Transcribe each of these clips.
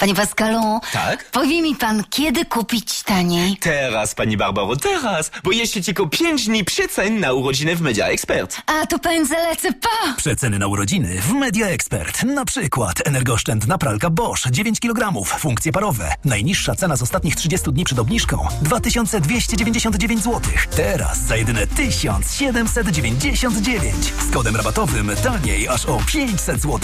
Panie Pascalu, Tak? powie mi pan, kiedy kupić taniej? Teraz, pani Barbaro, teraz! Bo jeszcze tylko 5 dni przecen na urodziny w Media Expert. A to pędzę lecę, pa! Przeceny na urodziny w Media Expert. Na przykład energooszczędna pralka Bosch 9 kg, funkcje parowe. Najniższa cena z ostatnich 30 dni przed obniżką 2299 zł. Teraz za jedyne 1799. Z kodem rabatowym taniej aż o 500 zł.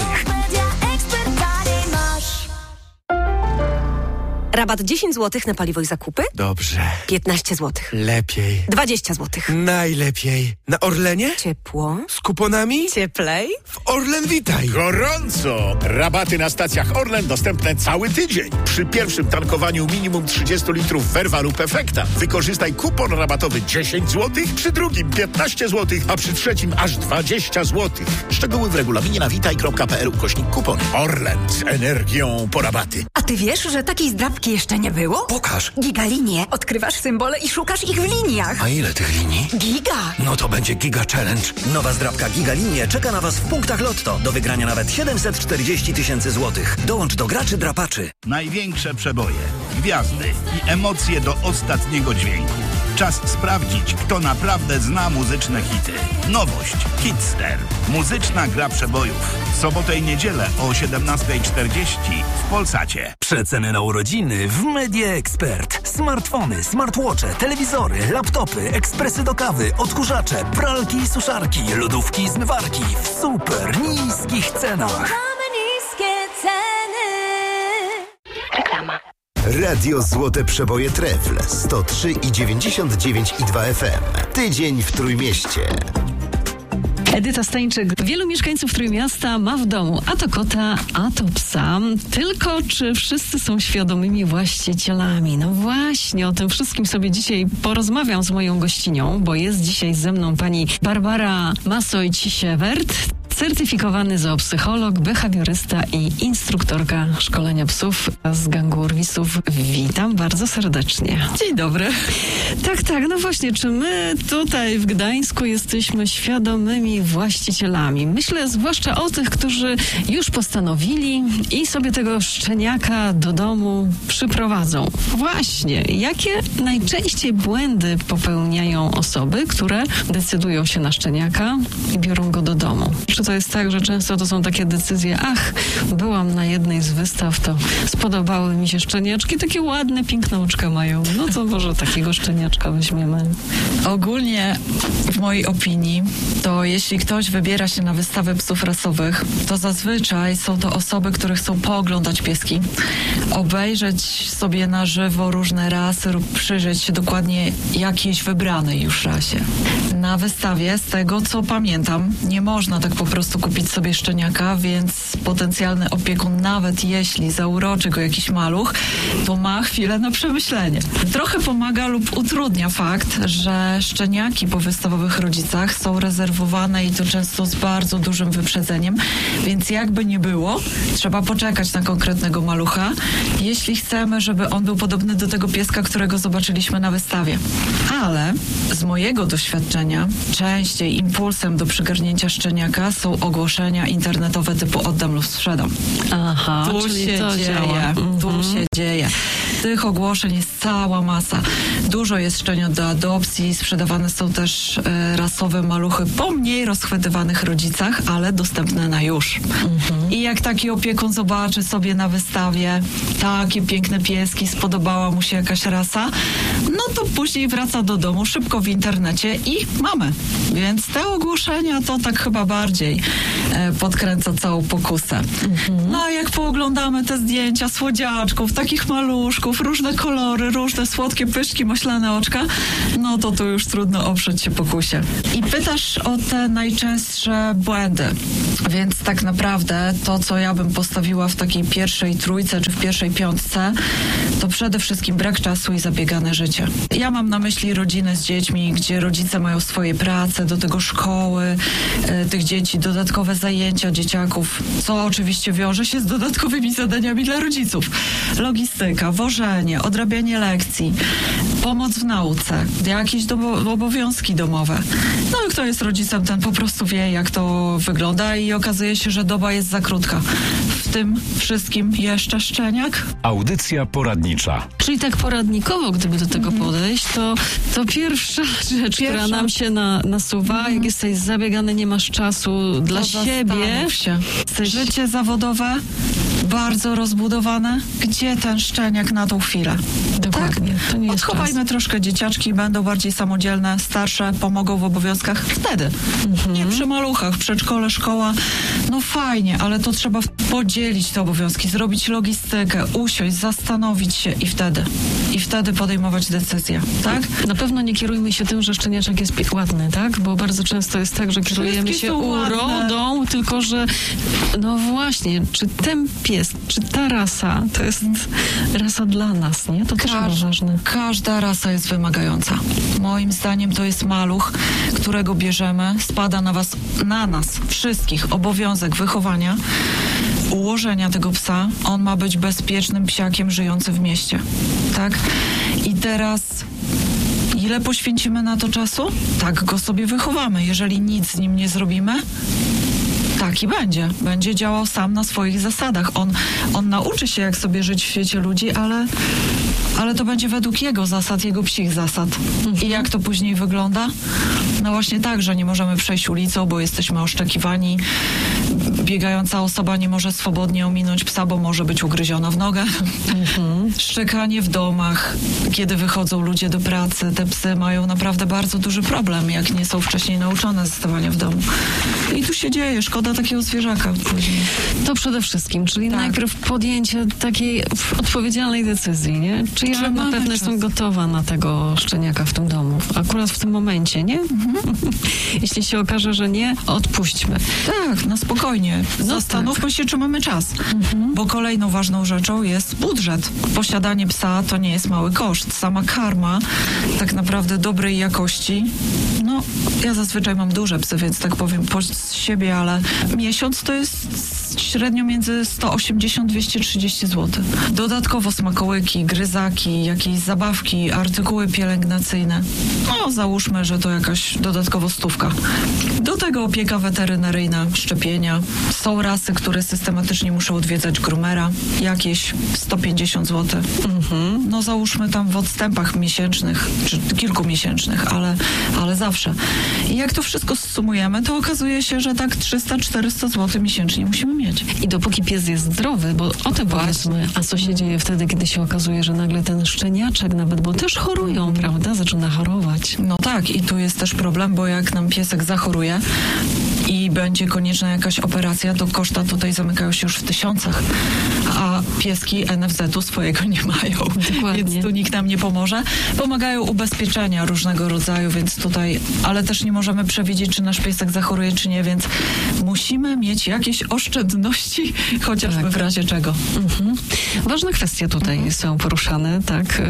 Rabat 10 zł na paliwo i zakupy? Dobrze. 15 zł. Lepiej. 20 zł. Najlepiej. Na Orlenie? Ciepło. Z kuponami? Cieplej. W Orlen Witaj. Gorąco! Rabaty na stacjach Orlen dostępne cały tydzień. Przy pierwszym tankowaniu minimum 30 litrów Verva lub Efekta wykorzystaj kupon rabatowy 10 zł, przy drugim 15 zł, a przy trzecim aż 20 zł. Szczegóły w regulaminie na witaj.pl/kupon. Orlen z energią po rabaty. A ty wiesz, że takiej zdrabki jeszcze nie było? Pokaż. Gigalinie. Odkrywasz symbole i szukasz ich w liniach. A ile tych linii? Giga. No to będzie Giga Challenge. Nowa zdrabka Giga Linie czeka na Was w punktach Lotto. Do wygrania nawet 740 000 złotych. Dołącz do graczy drapaczy. Największe przeboje, gwiazdy i emocje do ostatniego dźwięku. Czas sprawdzić, kto naprawdę zna muzyczne hity. Nowość Hitster. Muzyczna gra przebojów. W sobotę i niedzielę o 17:40 w Polsacie. Przeceny na urodziny w Media Expert. Smartfony, smartwatche, telewizory, laptopy, ekspresy do kawy, odkurzacze, pralki i suszarki, lodówki i zmywarki w super niskich cenach. Reklama. Radio Złote Przeboje Trefl 103,99,2 FM. Tydzień w Trójmieście. Edyta Stańczyk. Wielu mieszkańców Trójmiasta ma w domu a to kota, a to psa. Tylko czy wszyscy są świadomymi właścicielami? No właśnie, o tym wszystkim sobie dzisiaj porozmawiam z moją gościnią, bo jest dzisiaj ze mną pani Barbara Masojć-Siewert, certyfikowany zoopsycholog, behawiorysta i instruktorka szkolenia psów z gangu urwisów. Witam bardzo serdecznie. Dzień dobry. Tak, no właśnie, czy my tutaj w Gdańsku jesteśmy świadomymi właścicielami? Myślę zwłaszcza o tych, którzy już postanowili i sobie tego szczeniaka do domu przyprowadzą. Właśnie, jakie najczęściej błędy popełniają osoby, które decydują się na szczeniaka i biorą go do domu? Czy to jest tak, że często to są takie decyzje, byłam na jednej z wystaw, to spodobały mi się szczeniaczki, takie ładne, piękne oczka mają. No to może takiego szczeniaczka weźmiemy. Ogólnie w mojej opinii to jeśli ktoś wybiera się na wystawę psów rasowych, to zazwyczaj są to osoby, które chcą pooglądać pieski, obejrzeć sobie na żywo różne rasy lub przyjrzeć się dokładnie jakiejś wybranej już rasie. Na wystawie, z tego co pamiętam, nie można tak po prostu kupić sobie szczeniaka, więc potencjalny opiekun, nawet jeśli zauroczy go jakiś maluch, to ma chwilę na przemyślenie. Trochę pomaga lub utrudnia fakt, że szczeniaki po wystawowych rodzicach są rezerwowane i to często z bardzo dużym wyprzedzeniem, więc jakby nie było, trzeba poczekać na konkretnego malucha, jeśli chcemy, żeby on był podobny do tego pieska, którego zobaczyliśmy na wystawie. Ale z mojego doświadczenia częściej impulsem do przygarnięcia szczeniaka są ogłoszenia internetowe typu oddam lub sprzedam. Aha, Tu czyli się to dzieje, działa. tu się dzieje. Tych ogłoszeń jest cała masa. Dużo jest szczeniąt do adopcji, sprzedawane są też rasowe maluchy po mniej rozchwytywanych rodzicach, ale dostępne na już. I jak taki opiekun zobaczy sobie na wystawie takie piękne pieski, spodobała mu się jakaś rasa, no to później wraca do domu szybko w internecie i mamy. Więc te ogłoszenia to tak chyba bardziej podkręca całą pokusę. No a jak pooglądamy te zdjęcia słodziaczków, takich maluszków, różne kolory, różne słodkie pyszki, maślane oczka, no to tu już trudno oprzeć się pokusie. I pytasz o te najczęstsze błędy. Więc tak naprawdę to, co ja bym postawiła w takiej pierwszej trójce czy w pierwszej piątce, to przede wszystkim brak czasu i zabiegane życie. Ja mam na myśli rodziny z dziećmi, gdzie rodzice mają swoje prace, do tego szkoły, tych dzieci, dodatkowe zajęcia dzieciaków, co oczywiście wiąże się z dodatkowymi zadaniami dla rodziców. Logistyka, wożenie, odrabianie lekcji. pomoc w nauce, jakieś obowiązki domowe. No i kto jest rodzicem, ten po prostu wie, jak to wygląda i okazuje się, że doba jest za krótka. W tym wszystkim jeszcze szczeniak. Audycja poradnicza. Czyli tak poradnikowo, gdyby do tego podejść, to pierwsza rzecz, która nam się nasuwa, jak jesteś zabiegany, nie masz czasu dla siebie. Życie zawodowe bardzo rozbudowane. Gdzie ten szczeniak na tą chwilę? Dokładnie. Tak? To nie jest Odchowajmy troszkę dzieciaczki, będą bardziej samodzielne, starsze, pomogą w obowiązkach wtedy. Nie przy maluchach, przedszkole, szkoła. No fajnie, ale to trzeba podzielić te obowiązki, zrobić logistykę, usiąść, zastanowić się i wtedy podejmować decyzję, tak? Na pewno nie kierujmy się tym, że szczeniaczek jest ładny, tak? Bo bardzo często jest tak, że kierujemy się urodą, tylko że no właśnie, czy ten pies, czy ta rasa, to jest rasa dla nas, nie? To też jest ważne. Każda rasa jest wymagająca. Moim zdaniem to jest maluch, którego bierzemy, spada na nas wszystkich obowiązek wychowania, ułożenia tego psa. On ma być bezpiecznym psiakiem żyjącym w mieście, tak? I teraz ile poświęcimy na to czasu? Tak go sobie wychowamy. Jeżeli nic z nim nie zrobimy, tak i będzie. Będzie działał sam na swoich zasadach. On nauczy się, jak sobie żyć w świecie ludzi, ale to będzie według jego zasad, jego psich zasad. I jak to później wygląda? No właśnie tak, że nie możemy przejść ulicą, bo jesteśmy oszczekiwani. Biegająca osoba nie może swobodnie ominąć psa, bo może być ugryziona w nogę. Szczekanie w domach, kiedy wychodzą ludzie do pracy. Te psy mają naprawdę bardzo duży problem, jak nie są wcześniej nauczone zostawania w domu. I tu się dzieje, szkoda takiego zwierzaka później. To przede wszystkim, czyli najpierw podjęcie takiej odpowiedzialnej decyzji, nie? Czy ja na pewno jestem gotowa na tego szczeniaka w tym domu? Akurat w tym momencie, nie? Jeśli się okaże, że nie, odpuśćmy. Tak, na spokojnie. Zastanówmy się, czy mamy czas. Bo kolejną ważną rzeczą jest budżet. Posiadanie psa to nie jest mały koszt. Sama karma tak naprawdę dobrej jakości. No, ja zazwyczaj mam duże psy, więc tak powiem po siebie, ale miesiąc to jest średnio między 180-230 zł. Dodatkowo smakołyki, gryzaki, jakieś zabawki, artykuły pielęgnacyjne. No, załóżmy, że to jakaś dodatkowo 100. Do tego opieka weterynaryjna, szczepienia. Są rasy, które systematycznie muszą odwiedzać groomera. Jakieś 150 zł. No załóżmy tam w odstępach miesięcznych, czy kilkumiesięcznych, ale zawsze. I jak to wszystko zsumujemy, to okazuje się, że tak 300-400 zł miesięcznie musimy mieć. I dopóki pies jest zdrowy, bo o tym powiedzmy, a co się dzieje wtedy, kiedy się okazuje, że nagle ten szczeniaczek nawet, bo też chorują, prawda? Zaczyna chorować. No tak, i tu jest też problem, bo jak nam piesek zachoruje i będzie konieczna jakaś operacja, to koszta tutaj zamykają się już w tysiącach, a pieski NFZ-u swojego nie mają. Dokładnie. Więc tu nikt nam nie pomoże. Pomagają ubezpieczenia różnego rodzaju, więc tutaj, ale też nie możemy przewidzieć, czy nasz piesek zachoruje, czy nie, więc musimy mieć jakieś oszczędności, chociażby w razie czego. Ważne kwestie tutaj są poruszane, tak?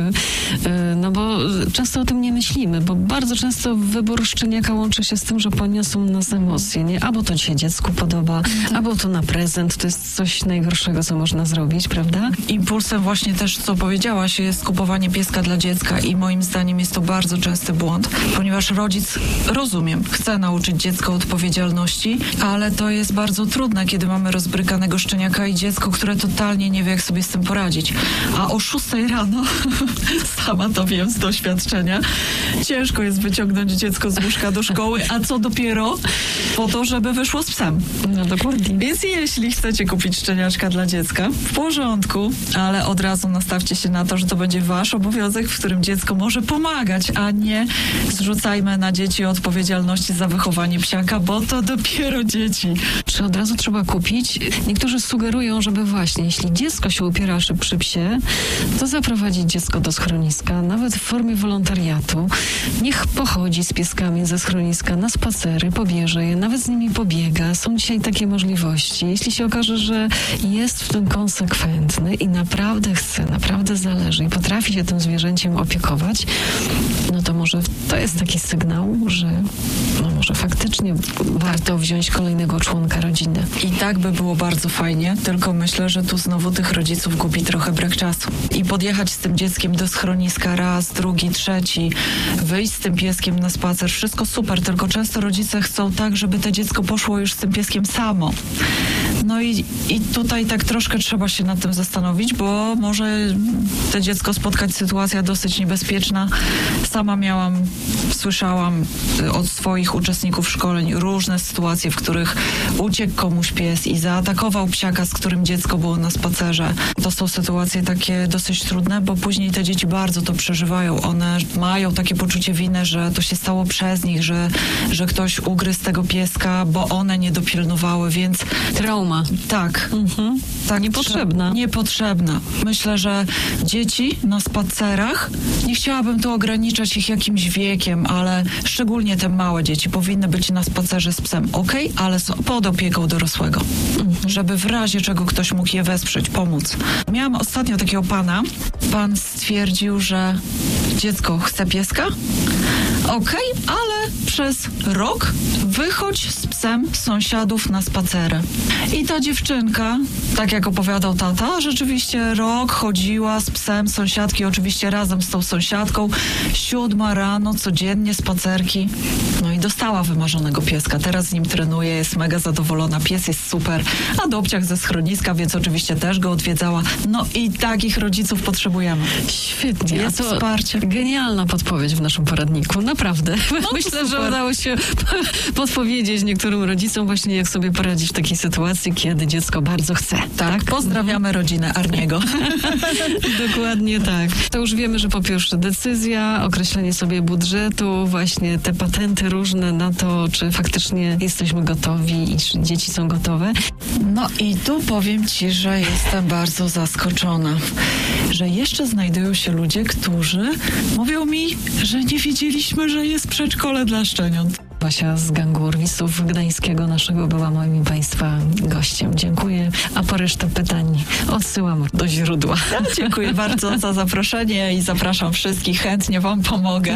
No bo często o tym nie myślimy, bo bardzo często wybór szczeniaka łączy się z tym, że poniosą nas emocje, nie? Albo to się dziecku podoba, albo to na prezent, to jest coś najgorszego, co można zrobić, prawda? Impulsem właśnie też, co powiedziałaś, jest kupowanie pieska dla dziecka i moim zdaniem jest to bardzo częsty błąd, ponieważ rodzic, rozumiem, chce nauczyć dziecko odpowiedzialności, ale to jest bardzo trudne, kiedy mamy rozbrykanego szczeniaka i dziecko, które totalnie nie wie, jak sobie z tym poradzić. A o 6 rano, sama to wiem z doświadczenia, ciężko jest wyciągnąć dziecko z łóżka do szkoły, a co dopiero po to, żeby wyszło z psem. No dokładnie. Więc jeśli chcecie kupić szczeniaczka dla dziecka, w porządku, ale od razu nastawcie się na to, że to będzie wasz obowiązek, w którym dziecko może pomagać, a nie zrzucajmy na dzieci odpowiedzialności za wychowanie psiaka, bo to dopiero dzieci. Czy od razu trzeba kupić? Niektórzy sugerują, żeby właśnie, jeśli dziecko się upiera przy psie, to zaprowadzić dziecko do schroniska, nawet w formie wolontariatu. Niech pochodzi z pieskami ze schroniska na spacery, pobierze je, nawet z nimi pobiega. Są dzisiaj takie możliwości. Jeśli się okaże, że jest w tym konsekwentny i naprawdę chce, naprawdę zależy i potrafi się tym zwierzęciem opiekować, no to może to jest taki sygnał, że no może może faktycznie warto wziąć kolejnego członka rodziny. I tak by było bardzo fajnie, tylko myślę, że tu znowu tych rodziców gubi trochę brak czasu. I podjechać z tym dzieckiem do schroniska raz, drugi, trzeci, wyjść z tym pieskiem na spacer, wszystko super, tylko często rodzice chcą tak, żeby to dziecko poszło już z tym pieskiem samo. No i tutaj tak troszkę trzeba się nad tym zastanowić, bo może to dziecko spotkać sytuacja dosyć niebezpieczna. Sama słyszałam od swoich uczestników szkoleń różne sytuacje, w których uciekł komuś pies i zaatakował psiaka, z którym dziecko było na spacerze. To są sytuacje takie dosyć trudne, bo później te dzieci bardzo to przeżywają. One mają takie poczucie winy, że to się stało przez nich, że ktoś ugryzł tego pieska, bo one nie dopilnowały, więc... Trauma. Tak. Tak. Niepotrzebna. Niepotrzebna. Myślę, że dzieci na spacerach, nie chciałabym tu ograniczać ich jakimś wiekiem, ale szczególnie te małe dzieci powinny być na spacerze z psem, ale pod opieką dorosłego. Żeby w razie czego ktoś mógł je wesprzeć, pomóc. Miałam ostatnio takiego pana. Pan stwierdził, że dziecko chce pieska. Ale przez rok wychodź z psem sąsiadów na spacery. I ta dziewczynka, tak jak opowiadał tata, rzeczywiście rok chodziła z psem sąsiadki, oczywiście razem z tą sąsiadką, 7 rano, codziennie spacerki. No i dostała wymarzonego pieska. Teraz z nim trenuje, jest mega zadowolona, pies jest super. Adopciak ze schroniska, więc oczywiście też go odwiedzała. No i takich rodziców potrzebujemy. Świetnie. Jest to wsparcie. Genialna podpowiedź w naszym poradniku. Naprawdę. No Myślę, że udało się podpowiedzieć niektórym rodzicom właśnie, jak sobie poradzić w takiej sytuacji, kiedy dziecko bardzo chce. Tak, pozdrawiamy rodzinę Arniego. Dokładnie tak. To już wiemy, że po pierwsze decyzja, określenie sobie budżetu, właśnie te patenty różne na to, czy faktycznie jesteśmy gotowi i czy dzieci są gotowe. No i tu powiem Ci, że jestem bardzo zaskoczona, że jeszcze znajdują się ludzie, którzy mówią mi, że nie wiedzieliśmy, że jest przedszkole dla szczeniąt. Basia z gangu Urwisów Gdańskiego naszego była moim Państwa gościem. Dziękuję, a po resztę pytań odsyłam do źródła. Dziękuję bardzo za zaproszenie i zapraszam wszystkich, chętnie Wam pomogę.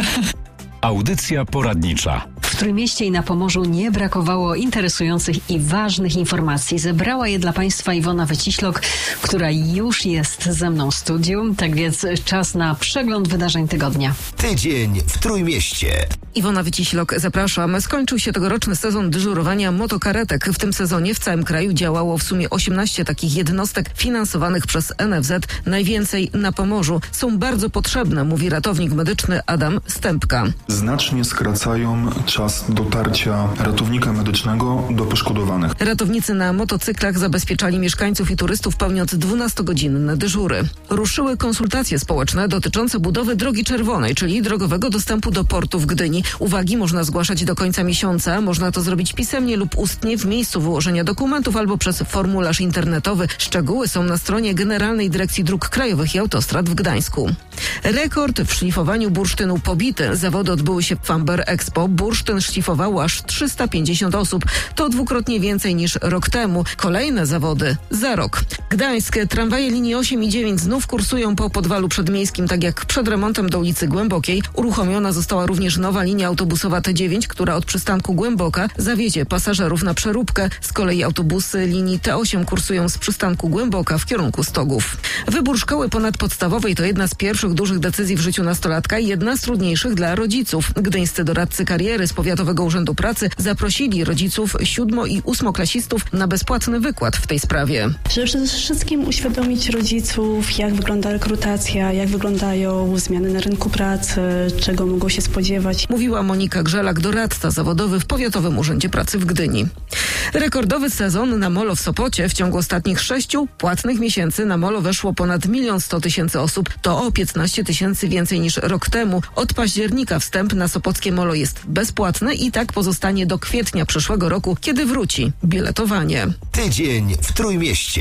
Audycja poradnicza. W Trójmieście i na Pomorzu nie brakowało interesujących i ważnych informacji. Zebrała je dla Państwa Iwona Wyciślok, która już jest ze mną w studiu. Tak więc czas na przegląd wydarzeń tygodnia. Tydzień w Trójmieście. Iwona Wyciślok, zapraszam. Skończył się tegoroczny sezon dyżurowania motokaretek. W tym sezonie w całym kraju działało w sumie 18 takich jednostek finansowanych przez NFZ, najwięcej na Pomorzu. Są bardzo potrzebne, mówi ratownik medyczny Adam Stępka. Znacznie skracają czas dotarcia ratownika medycznego do poszkodowanych. Ratownicy na motocyklach zabezpieczali mieszkańców i turystów pełniąc 12-godzinne dyżury. Ruszyły konsultacje społeczne dotyczące budowy Drogi Czerwonej, czyli drogowego dostępu do portu w Gdyni. Uwagi można zgłaszać do końca miesiąca. Można to zrobić pisemnie lub ustnie w miejscu wyłożenia dokumentów albo przez formularz internetowy. Szczegóły są na stronie Generalnej Dyrekcji Dróg Krajowych i Autostrad w Gdańsku. Rekord w szlifowaniu bursztynu pobity. Zawody odbyły się w Famber Expo. Bursztyn szlifowało aż 350 osób. To dwukrotnie więcej niż rok temu. Kolejne zawody za rok. Gdańsk. Tramwaje linii 8 i 9 znów kursują po Podwalu Przedmiejskim, tak jak przed remontem do ulicy Głębokiej. Uruchomiona została również nowa linia autobusowa T9, która od przystanku Głęboka zawiezie pasażerów na przeróbkę. Z kolei autobusy linii T8 kursują z przystanku Głęboka w kierunku Stogów. Wybór szkoły ponadpodstawowej to jedna z pierwszych dużych decyzji w życiu nastolatka i jedna z trudniejszych dla rodziców. Gdyńscy doradcy kariery z Powiatowego Urzędu Pracy zaprosili rodziców 7- i 8-klasistów na bezpłatny wykład w tej sprawie. Żeby przede wszystkim uświadomić rodziców, jak wygląda rekrutacja, jak wyglądają zmiany na rynku pracy, czego mogą się spodziewać. Mówiła Monika Grzelak, doradca zawodowy w Powiatowym Urzędzie Pracy w Gdyni. Rekordowy sezon na molo w Sopocie. W ciągu ostatnich 6 płatnych miesięcy na molo weszło ponad 1 100 000 osób. To o 15 000 więcej niż rok temu. Od października wstęp na sopockie molo jest bezpłatny i tak pozostanie do kwietnia przyszłego roku, kiedy wróci biletowanie. Tydzień w Trójmieście. Za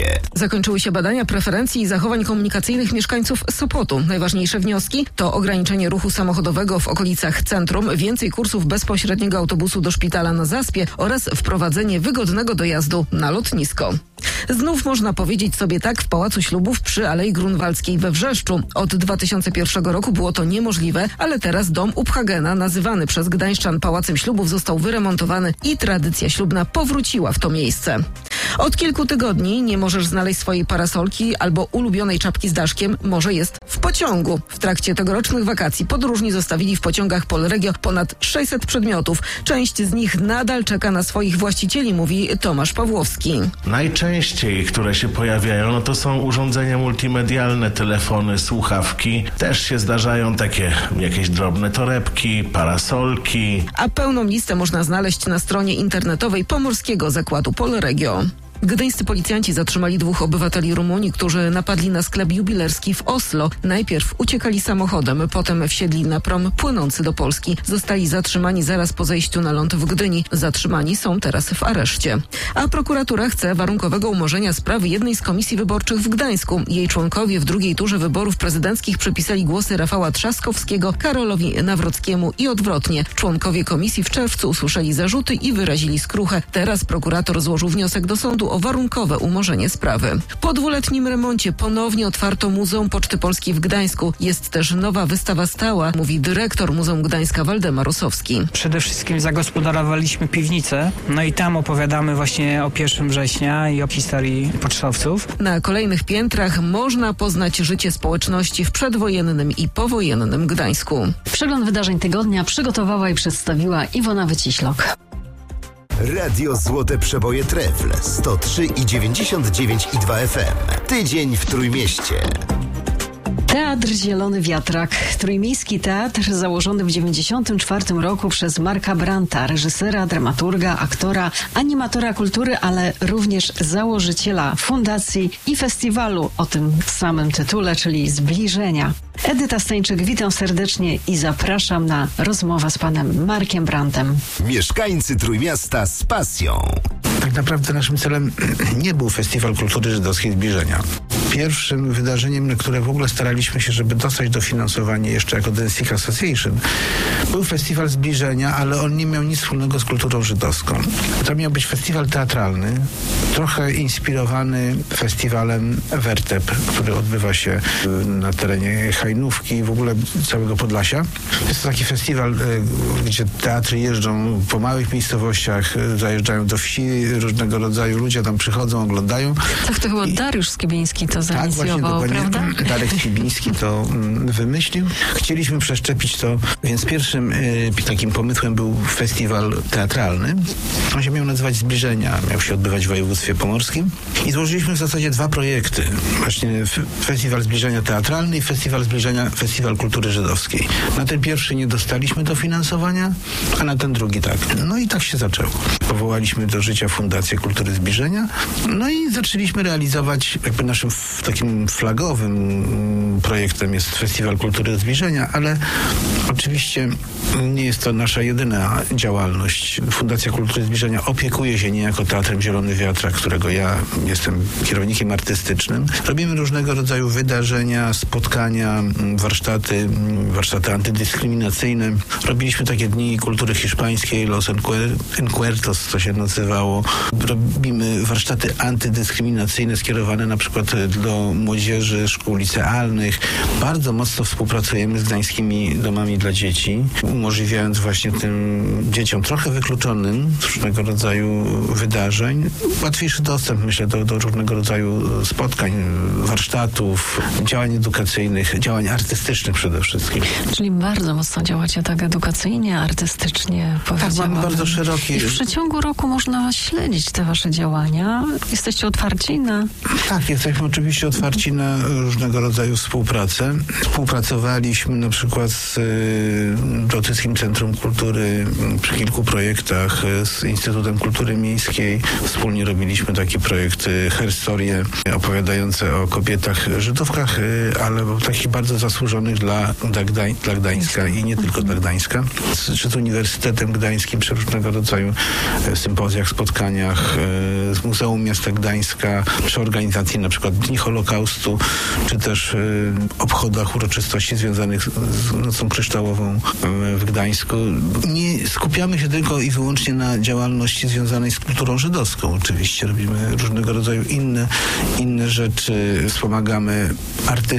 zakończyły się badania preferencji i zachowań komunikacyjnych mieszkańców Sopotu. Najważniejsze wnioski to ograniczenie ruchu samochodowego w okolicach centrum, więcej kursów bezpośredniego autobusu do szpitala na Zaspie oraz wprowadzenie wygodnego dojazdu na lotnisko. Znów można powiedzieć sobie tak w Pałacu Ślubów przy Alei Grunwaldzkiej we Wrzeszczu. Od 2001 roku było to niemożliwe, ale teraz dom Uphagena, nazywany przez gdańszczan Pałacem Ślubów, został wyremontowany i tradycja ślubna powróciła w to miejsce. Od kilku tygodni nie możesz znaleźć swojej parasolki albo ulubionej czapki z daszkiem, może jest w pociągu. W trakcie tegorocznych wakacji podróżni zostawili w pociągach Polregio ponad 600 przedmiotów. Część z nich nadal czeka na swoich właścicieli, mówi Tomasz Pawłowski. Najczęściej, które się pojawiają, no to są urządzenia multimedialne, telefony, słuchawki. Też się zdarzają takie jakieś drobne torebki, parasolki. A pełną listę można znaleźć na stronie internetowej Pomorskiego Zakładu Polregio. Gdyńscy policjanci zatrzymali 2 obywateli Rumunii, którzy napadli na sklep jubilerski w Oslo. Najpierw uciekali samochodem, potem wsiedli na prom płynący do Polski. Zostali zatrzymani zaraz po zejściu na ląd w Gdyni. Zatrzymani są teraz w areszcie. A prokuratura chce warunkowego umorzenia sprawy jednej z komisji wyborczych w Gdańsku. Jej członkowie w drugiej turze wyborów prezydenckich przypisali głosy Rafała Trzaskowskiego Karolowi Nawrockiemu i odwrotnie. Członkowie komisji w czerwcu usłyszeli zarzuty i wyrazili skruchę. Teraz prokurator złożył wniosek do sądu o warunkowe umorzenie sprawy. Po 2-letnim remoncie ponownie otwarto Muzeum Poczty Polskiej w Gdańsku. Jest też nowa wystawa stała, mówi dyrektor Muzeum Gdańska Waldemar Rosowski. Przede wszystkim zagospodarowaliśmy piwnicę, no i tam opowiadamy właśnie o 1 września i o historii pocztowców. Na kolejnych piętrach można poznać życie społeczności w przedwojennym i powojennym Gdańsku. Przegląd wydarzeń tygodnia przygotowała i przedstawiła Iwona Wyciślok. Radio Złote Przeboje Trefl 103,99,2 FM. Tydzień w Trójmieście. Teatr Zielony Wiatrak. Trójmiejski teatr założony w 1994 roku przez Marka Branta, reżysera, dramaturga, aktora, animatora kultury, ale również założyciela fundacji i festiwalu o tym samym tytule, czyli Zbliżenia. Edyta Stańczyk, witam serdecznie i zapraszam na rozmowę z panem Markiem Brantem. Mieszkańcy Trójmiasta z pasją. Tak naprawdę naszym celem nie był Festiwal Kultury Żydowskiej Zbliżenia. Pierwszym wydarzeniem, na które w ogóle staraliśmy się, żeby dostać dofinansowanie jeszcze jako Densik Association, był Festiwal Zbliżenia, ale on nie miał nic wspólnego z kulturą żydowską. To miał być festiwal teatralny, trochę inspirowany festiwalem Wertep, który odbywa się na terenie Hajnówki i w ogóle całego Podlasia. Jest to taki festiwal, gdzie teatry jeżdżą po małych miejscowościach, zajeżdżają do wsi, różnego rodzaju ludzie tam przychodzą, oglądają. Tak, to chyba Dariusz Skibiński to zainicjował, prawda? Darek Skibiński to wymyślił. Chcieliśmy przeszczepić to, więc pierwszym takim pomysłem był festiwal teatralny. On się miał nazywać Zbliżenia, miał się odbywać w województwie pomorskim i złożyliśmy w zasadzie 2 projekty. Właśnie Festiwal Zbliżenia Teatralny i Festiwal Zbliżenia, Festiwal Kultury Żydowskiej. Na ten pierwszy nie dostaliśmy dofinansowania, a na ten drugi tak. No i tak się zaczęło. Powołaliśmy do życia Fundację Kultury Zbliżenia, no i zaczęliśmy realizować jakby naszym takim flagowym projektem jest Festiwal Kultury Zbliżenia, ale oczywiście nie jest to nasza jedyna działalność. Fundacja Kultury Zbliżenia opiekuje się niejako Teatrem Zielony Wiatrak, którego ja jestem kierownikiem artystycznym. Robimy różnego rodzaju wydarzenia, spotkania, warsztaty antydyskryminacyjne. Robiliśmy takie dni kultury hiszpańskiej, Los Encuentros, co się nazywało. Robimy warsztaty antydyskryminacyjne skierowane na przykład do młodzieży, szkół licealnych. Bardzo mocno współpracujemy z gdańskimi domami dla dzieci, umożliwiając właśnie tym dzieciom trochę wykluczonym z różnego rodzaju wydarzeń łatwiejszy dostęp, myślę, do różnego rodzaju spotkań, warsztatów, działań edukacyjnych, działań artystycznych przede wszystkim. Czyli bardzo mocno działacie tak edukacyjnie, artystycznie, powiedziałabym. Tak, mamy bardzo szerokie... I w przeciągu roku można śledzić te wasze działania. Jesteście otwarci na... Tak, jesteśmy oczywiście oczywiście otwarci na różnego rodzaju współpracę. Współpracowaliśmy na przykład z Bałtyckim Centrum Kultury przy kilku projektach, z Instytutem Kultury Miejskiej. Wspólnie robiliśmy taki projekt Herstorie, opowiadające o kobietach Żydówkach, ale takich bardzo zasłużonych dla Gdańska i nie tylko dla Gdańska. Czy z Uniwersytetem Gdańskim przy różnego rodzaju sympozjach, spotkaniach, z Muzeum Miasta Gdańska, przy organizacji na przykład Dni Holokaustu, czy też obchodach uroczystości związanych z Nocą Kryształową w Gdańsku. Nie skupiamy się tylko i wyłącznie na działalności związanej z kulturą żydowską. Oczywiście robimy różnego rodzaju inne rzeczy. Wspomagamy artystów,